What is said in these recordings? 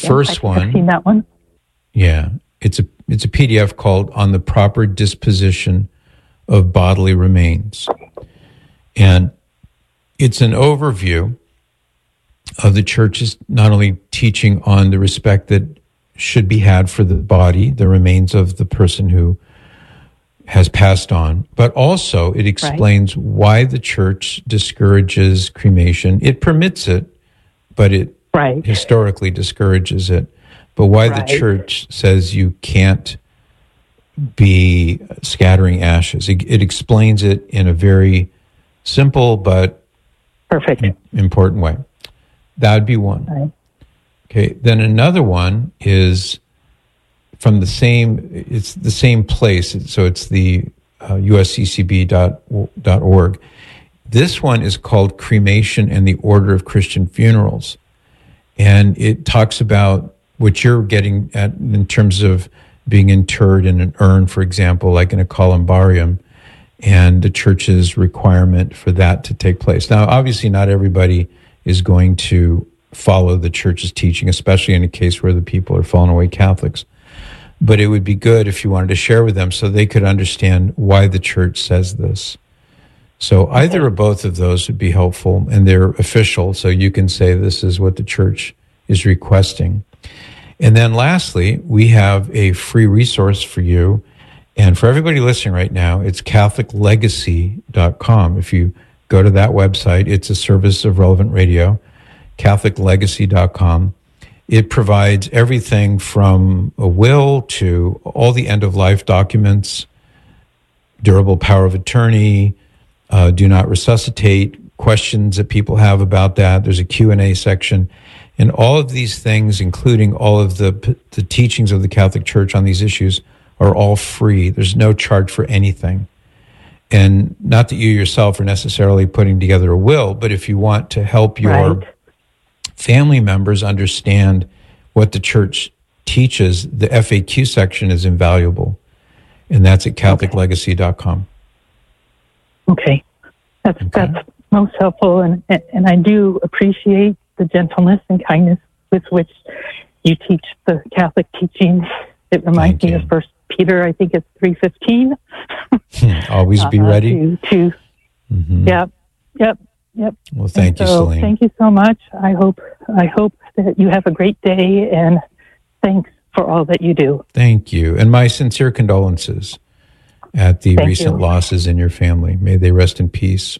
First one. I've seen that one. Yeah, it's a PDF called "On the Proper Disposition of Bodily Remains," and it's an overview of the church's not only teaching on the respect that should be had for the body, the remains of the person who has passed on, but also it explains why the church discourages cremation. It permits it, but it historically discourages it. But why the church says you can't be scattering ashes. It explains it in a very simple but important way. That would be one. Right. Okay, then another one is from the same place. So it's the usccb.org. This one is called Cremation and the Order of Christian Funerals. And it talks about what you're getting at in terms of being interred in an urn, for example, like in a columbarium, and the church's requirement for that to take place. Now, obviously, not everybody is going to follow the church's teaching, especially in a case where the people are fallen away Catholics. But it would be good if you wanted to share with them so they could understand why the church says this. So either or both of those would be helpful, and they're official, so you can say this is what the church is requesting. And then lastly, we have a free resource for you. And for everybody listening right now, it's CatholicLegacy.com. If you go to that website, it's a service of Relevant Radio, CatholicLegacy.com. It provides everything from a will to all the end-of-life documents, durable power of attorney, do not resuscitate, questions that people have about that. There's a Q&A section. And all of these things, including all of the teachings of the Catholic Church on these issues, are all free. There's no charge for anything. And not that you yourself are necessarily putting together a will, but if you want to help your family members understand what the church teaches, the FAQ section is invaluable. And that's at CatholicLegacy.com. Okay. That's most helpful. And I do appreciate the gentleness and kindness with which you teach the Catholic teachings. It reminds me of 1 Peter, I think it's 3:15. Always be ready. Yep. Well, thank you, Celine. Thank you so much. I hope that you have a great day, and thanks for all that you do. Thank you. And my sincere condolences at the recent losses in your family. May they rest in peace.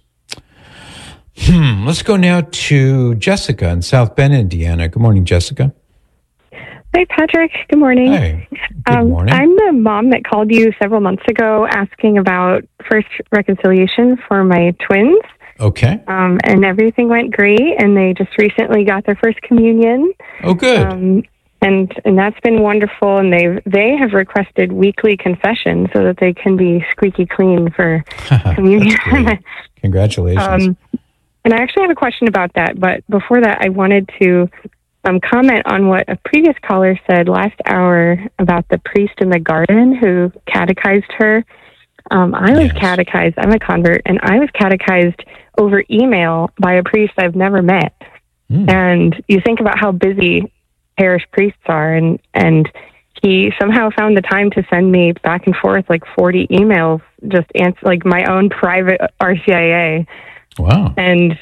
Let's go now to Jessica in South Bend, Indiana. Good morning, Jessica. Hi, Patrick. Good morning. Hi. Good morning. I'm the mom that called you several months ago asking about first reconciliation for my twins. Okay. And everything went great, and they just recently got their first communion. Oh, good. And that's been wonderful, and they have requested weekly confession so that they can be squeaky clean for communion. Congratulations. And I actually have a question about that, but before that, I wanted to comment on what a previous caller said last hour about the priest in the garden who catechized her. I was catechized, I'm a convert, and I was catechized over email by a priest I've never met. And you think about how busy parish priests are, and he somehow found the time to send me back and forth like 40 emails, just answer like my own private RCIA. Wow. And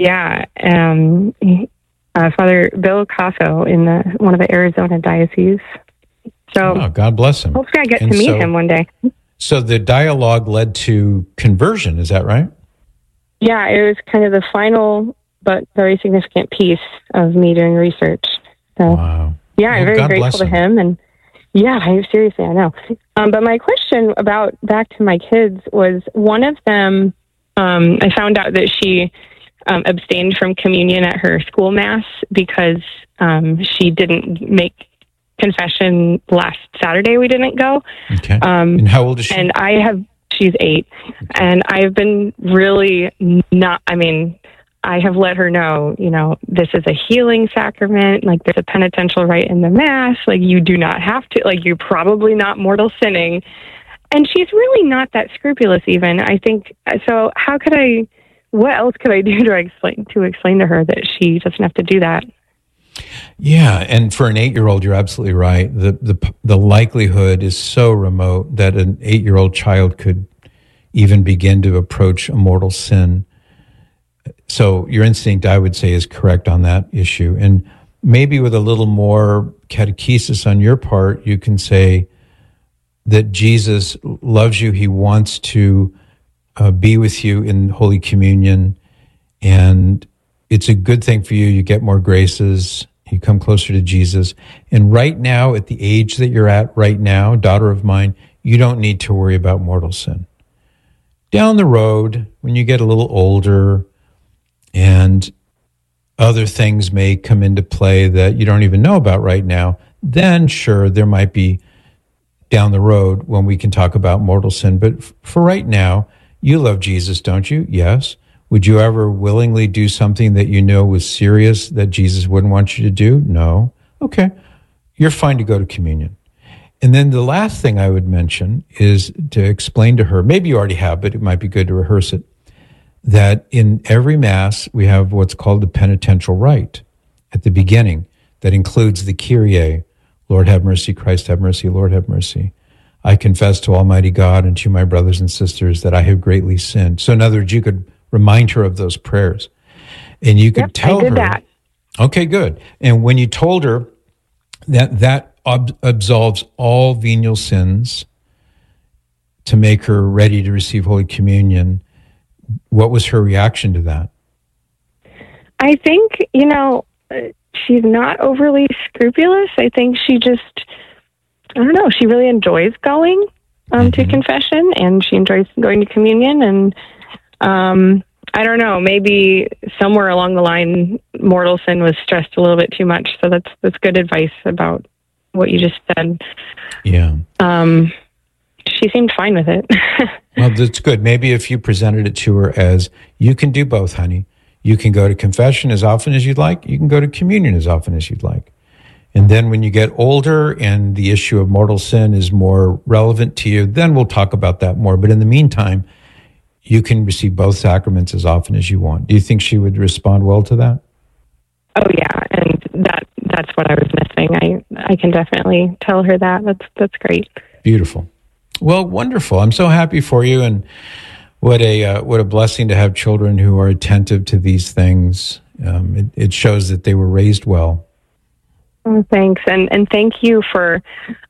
Father Bill Casso in one of the Arizona dioceses. So God bless him. Hopefully I get to meet him one day. So the dialogue led to conversion, is that right? Yeah, it was kind of the final but very significant piece of me doing research. So, wow. Yeah, I'm very grateful to him. And yeah, seriously, I know. But my question about back to my kids was one of them, I found out that she abstained from communion at her school mass because she didn't make confession last Saturday. We didn't go. Okay. And how old is she? And she's 8. And I've been really I have let her know, this is a healing sacrament. Like, there's a penitential rite in the mass. Like, you do not have to, like, you're probably not mortal sinning. And she's really not that scrupulous even, I think. So what else could I do to explain to her that she doesn't have to do that? Yeah, and for an 8-year-old, you're absolutely right. The likelihood is so remote that an 8-year-old child could even begin to approach a mortal sin. So your instinct, I would say, is correct on that issue. And maybe with a little more catechesis on your part, you can say that Jesus loves you. He wants to be with you in Holy Communion, and it's a good thing for you. You get more graces. You come closer to Jesus. And right now, at the age that you're at right now, daughter of mine, you don't need to worry about mortal sin. Down the road, when you get a little older and other things may come into play that you don't even know about right now, then sure, there might be down the road when we can talk about mortal sin. But for right now, you love Jesus, don't you? Yes. Would you ever willingly do something that you know was serious that Jesus wouldn't want you to do? No. Okay. You're fine to go to communion. And then the last thing I would mention is to explain to her, maybe you already have, but it might be good to rehearse it, that in every Mass, we have what's called the penitential rite at the beginning that includes the Kyrie, Lord have mercy, Christ have mercy, Lord have mercy. I confess to Almighty God and to my brothers and sisters that I have greatly sinned. So in other words, you could remind her of those prayers. And you could tell her. That. Okay, good. And when you told her that absolves all venial sins to make her ready to receive Holy Communion, what was her reaction to that? I think, she's not overly scrupulous. I think she just, I don't know, she really enjoys going to confession, and she enjoys going to communion, and I don't know, maybe somewhere along the line, mortal sin was stressed a little bit too much. So that's good advice about what you just said. Yeah. She seemed fine with it. Well, that's good. Maybe if you presented it to her as, you can do both, honey. You can go to confession as often as you'd like. You can go to communion as often as you'd like. And then when you get older and the issue of mortal sin is more relevant to you, then we'll talk about that more. But in the meantime, you can receive both sacraments as often as you want. Do you think she would respond well to that? Oh, yeah. And that's what I was missing. I can definitely tell her that. That's great. Beautiful. Well, wonderful. I'm so happy for you, and what a blessing to have children who are attentive to these things. It shows that they were raised well. Oh, thanks, and thank you for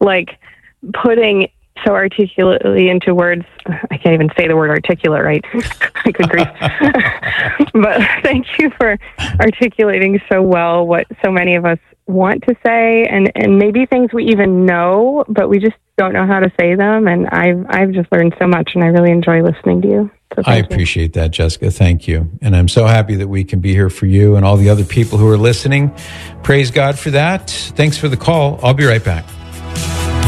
putting so articulately into words. I can't even say the word articulate right. Good grief. But thank you for articulating so well what so many of us want to say, and maybe things we even know, but we just don't know how to say them. And I've just learned so much, and I really enjoy listening to you. So I appreciate that, Jessica. Thank you. And I'm so happy that we can be here for you and all the other people who are listening. Praise God for that. Thanks for the call. I'll be right back.